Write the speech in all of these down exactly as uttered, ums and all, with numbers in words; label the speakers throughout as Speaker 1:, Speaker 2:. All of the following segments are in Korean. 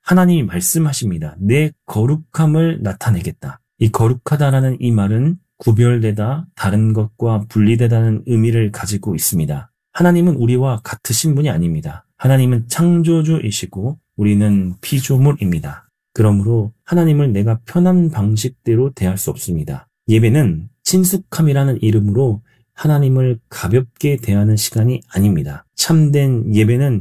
Speaker 1: 하나님이 말씀하십니다. 내 거룩함을 나타내겠다. 이 거룩하다라는 이 말은 구별되다, 다른 것과 분리되다는 의미를 가지고 있습니다. 하나님은 우리와 같으신 분이 아닙니다. 하나님은 창조주이시고 우리는 피조물입니다. 그러므로 하나님을 내가 편한 방식대로 대할 수 없습니다. 예배는 친숙함이라는 이름으로 하나님을 가볍게 대하는 시간이 아닙니다. 참된 예배는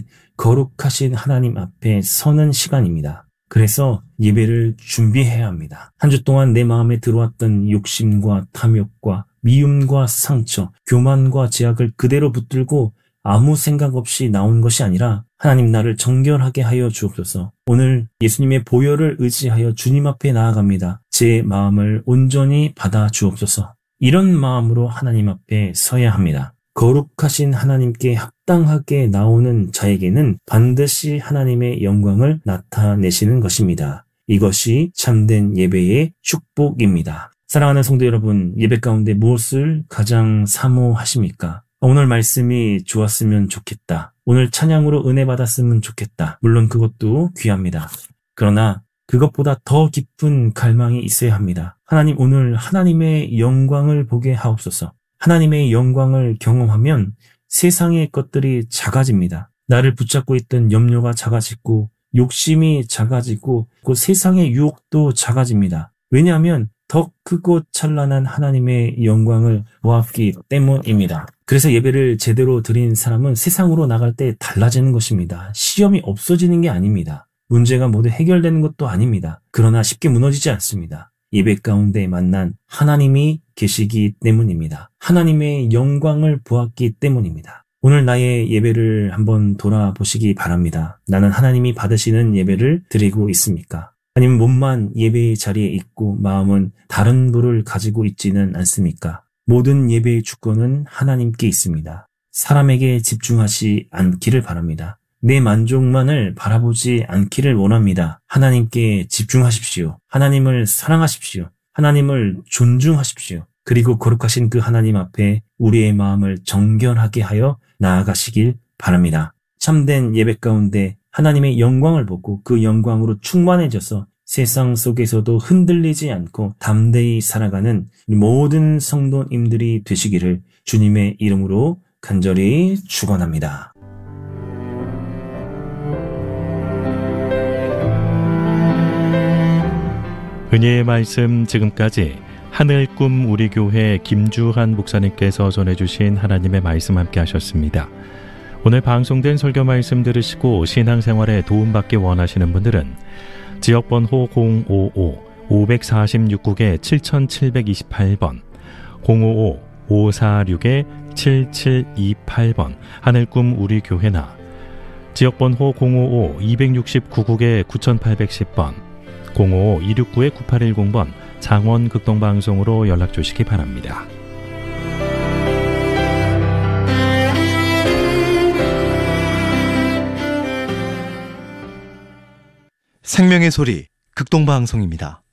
Speaker 1: 거룩하신 하나님 앞에 서는 시간입니다. 그래서 예배를 준비해야 합니다. 한 주 동안 내 마음에 들어왔던 욕심과 탐욕과 미움과 상처, 교만과 제약을 그대로 붙들고 아무 생각 없이 나온 것이 아니라 하나님 나를 정결하게 하여 주옵소서. 오늘 예수님의 보혈을 의지하여 주님 앞에 나아갑니다. 제 마음을 온전히 받아 주옵소서. 이런 마음으로 하나님 앞에 서야 합니다. 거룩하신 하나님께 합당하게 나오는 자에게는 반드시 하나님의 영광을 나타내시는 것입니다. 이것이 참된 예배의 축복입니다. 사랑하는 성도 여러분, 예배 가운데 무엇을 가장 사모하십니까? 오늘 말씀이 좋았으면 좋겠다. 오늘 찬양으로 은혜 받았으면 좋겠다. 물론 그것도 귀합니다. 그러나 그것보다 더 깊은 갈망이 있어야 합니다. 하나님, 오늘 하나님의 영광을 보게 하옵소서. 하나님의 영광을 경험하면 세상의 것들이 작아집니다. 나를 붙잡고 있던 염려가 작아지고 욕심이 작아지고 그 세상의 유혹도 작아집니다. 왜냐하면 더 크고 찬란한 하나님의 영광을 보았기 때문입니다. 그래서 예배를 제대로 드린 사람은 세상으로 나갈 때 달라지는 것입니다. 시험이 없어지는 게 아닙니다. 문제가 모두 해결되는 것도 아닙니다. 그러나 쉽게 무너지지 않습니다. 예배 가운데 만난 하나님이 계시기 때문입니다. 하나님의 영광을 보았기 때문입니다. 오늘 나의 예배를 한번 돌아보시기 바랍니다. 나는 하나님이 받으시는 예배를 드리고 있습니까? 아니면 몸만 예배의 자리에 있고 마음은 다른 부를 가지고 있지는 않습니까? 모든 예배의 주권은 하나님께 있습니다. 사람에게 집중하지 않기를 바랍니다. 내 만족만을 바라보지 않기를 원합니다. 하나님께 집중하십시오. 하나님을 사랑하십시오. 하나님을 존중하십시오. 그리고 거룩하신 그 하나님 앞에 우리의 마음을 정결하게 하여 나아가시길 바랍니다. 참된 예배 가운데 하나님의 영광을 보고 그 영광으로 충만해져서 세상 속에서도 흔들리지 않고 담대히 살아가는 모든 성도님들이 되시기를 주님의 이름으로 간절히 축원합니다.
Speaker 2: 은혜의 말씀, 지금까지 하늘꿈 우리 교회 김주한 목사님께서 전해주신 하나님의 말씀 함께 하셨습니다. 오늘 방송된 설교 말씀 들으시고 신앙생활에 도움받기 원하시는 분들은 지역번호 공오오 오사육 국에 칠칠이팔 번, 공오오 오사육 칠칠이팔 번 하늘꿈 우리 교회나 지역번호 공오오 이육구 국에 구팔백 번, 공오오 이육구 구팔일공 번 장원 극동방송으로 연락 주시기 바랍니다.
Speaker 3: 생명의 소리 극동방송입니다.